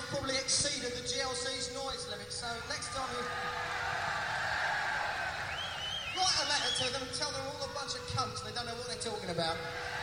they've probably exceeded the GLC's noise limit, so next time you... write a letter to them and tell them all a bunch of cunts, they don't know what they're talking about.